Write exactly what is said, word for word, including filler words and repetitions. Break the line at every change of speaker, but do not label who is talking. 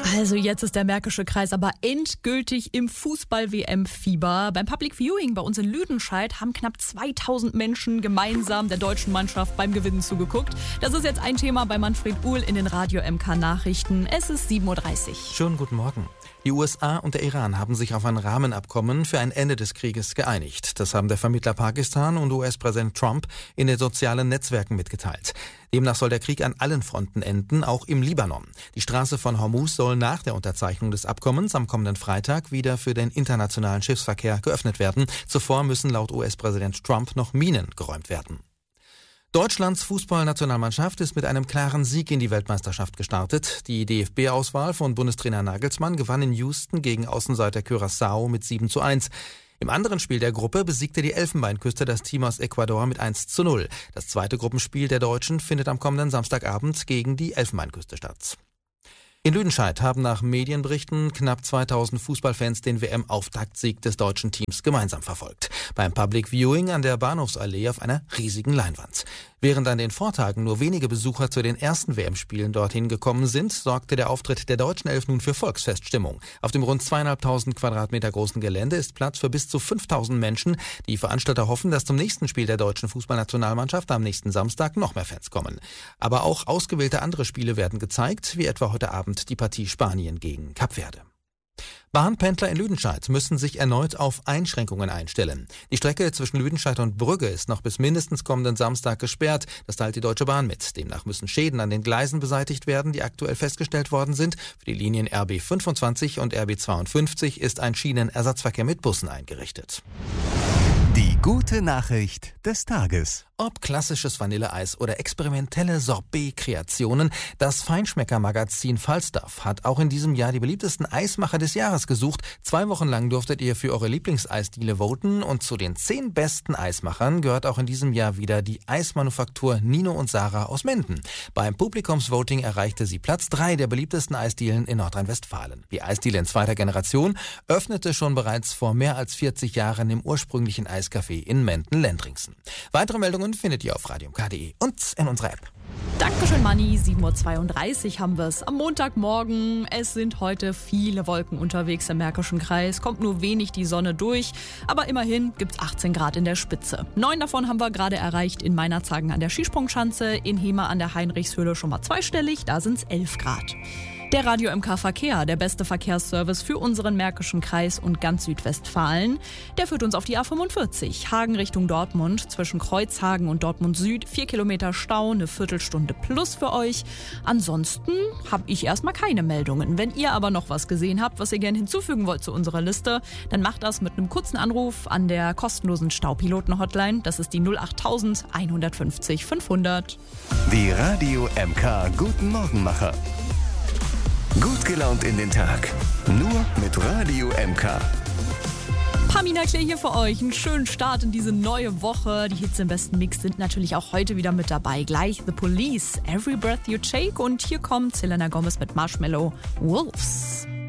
Also jetzt ist der Märkische Kreis aber endgültig im Fußball-W M-Fieber. Beim Public Viewing bei uns in Lüdenscheid haben knapp zweitausend Menschen gemeinsam der deutschen Mannschaft beim Gewinnen zugeguckt. Das ist jetzt ein Thema bei Manfred Uhl in den Radio M K-Nachrichten. Es ist sieben Uhr dreißig.
Schönen guten Morgen. Die U S A und der Iran haben sich auf ein Rahmenabkommen für ein Ende des Krieges geeinigt. Das haben der Vermittler Pakistan und U S-Präsident Trump in den sozialen Netzwerken mitgeteilt. Demnach soll der Krieg an allen Fronten enden, auch im Libanon. Die Straße von Hormuz soll nach der Unterzeichnung des Abkommens am kommenden Freitag wieder für den internationalen Schiffsverkehr geöffnet werden. Zuvor müssen laut U S-Präsident Trump noch Minen geräumt werden. Deutschlands Fußballnationalmannschaft ist mit einem klaren Sieg in die Weltmeisterschaft gestartet. Die D F B-Auswahl von Bundestrainer Nagelsmann gewann in Houston gegen Außenseiter Curaçao mit sieben zu eins. Im anderen Spiel der Gruppe besiegte die Elfenbeinküste das Team aus Ecuador mit eins zu null. Das zweite Gruppenspiel der Deutschen findet am kommenden Samstagabend gegen die Elfenbeinküste statt. In Lüdenscheid haben nach Medienberichten knapp zweitausend Fußballfans den W M-Auftaktsieg des deutschen Teams gemeinsam verfolgt. Beim Public Viewing an der Bahnhofsallee auf einer riesigen Leinwand. Während an den Vortagen nur wenige Besucher zu den ersten W M-Spielen dorthin gekommen sind, sorgte der Auftritt der deutschen Elf nun für Volksfeststimmung. Auf dem rund zweieinhalbtausend Quadratmeter großen Gelände ist Platz für bis zu fünftausend Menschen. Die Veranstalter hoffen, dass zum nächsten Spiel der deutschen Fußballnationalmannschaft am nächsten Samstag noch mehr Fans kommen. Aber auch ausgewählte andere Spiele werden gezeigt, wie etwa heute Abend die Partie Spanien gegen Kap Verde. Bahnpendler in Lüdenscheid müssen sich erneut auf Einschränkungen einstellen. Die Strecke zwischen Lüdenscheid und Brügge ist noch bis mindestens kommenden Samstag gesperrt. Das teilt die Deutsche Bahn mit. Demnach müssen Schäden an den Gleisen beseitigt werden, die aktuell festgestellt worden sind. Für die Linien R B fünfundzwanzig und R B zweiundfünfzig ist ein Schienenersatzverkehr mit Bussen eingerichtet.
Die gute Nachricht des Tages.
Ob klassisches Vanilleeis oder experimentelle Sorbet-Kreationen, das Feinschmecker-Magazin Falstaff hat auch in diesem Jahr die beliebtesten Eismacher des Jahres gesucht. Zwei Wochen lang durftet ihr für eure Lieblingseisdiele voten und zu den zehn besten Eismachern gehört auch in diesem Jahr wieder die Eismanufaktur Nino und Sarah aus Menden. Beim Publikumsvoting erreichte sie Platz drei der beliebtesten Eisdielen in Nordrhein-Westfalen. Die Eisdiele in zweiter Generation öffnete schon bereits vor mehr als vierzig Jahren im ursprünglichen Eiscafé in Menden-Lendringsen. Weitere Meldungen findet ihr auf radio m k punkt de und in unserer App.
Dankeschön, Manni. sieben Uhr zweiunddreißig haben wir es am Montagmorgen. Es sind heute viele Wolken unterwegs im Märkischen Kreis. Kommt nur wenig die Sonne durch. Aber immerhin gibt es achtzehn Grad in der Spitze. Neun davon haben wir gerade erreicht in Meinerzhagen an der Skisprungschanze. In Hema an der Heinrichshöhle schon mal zweistellig. Da sind es elf Grad. Der Radio M K Verkehr, der beste Verkehrsservice für unseren Märkischen Kreis und ganz Südwestfalen, der führt uns auf die A fünfundvierzig, Hagen Richtung Dortmund, zwischen Kreuzhagen und Dortmund Süd, vier Kilometer Stau, eine Viertelstunde plus für euch. Ansonsten habe ich erstmal keine Meldungen. Wenn ihr aber noch was gesehen habt, was ihr gerne hinzufügen wollt zu unserer Liste, dann macht das mit einem kurzen Anruf an der kostenlosen Staupiloten-Hotline. Das ist die null acht tausend einhundertfünfzig fünfhundert.
Die Radio M K Guten Morgenmacher. Gut gelaunt in den Tag. Nur mit Radio M K.
Pamina Klee hier für euch. Einen schönen Start in diese neue Woche. Die Hits im besten Mix sind natürlich auch heute wieder mit dabei. Gleich The Police, Every Breath You Take. Und hier kommt Selena Gomez mit Marshmello, Wolves.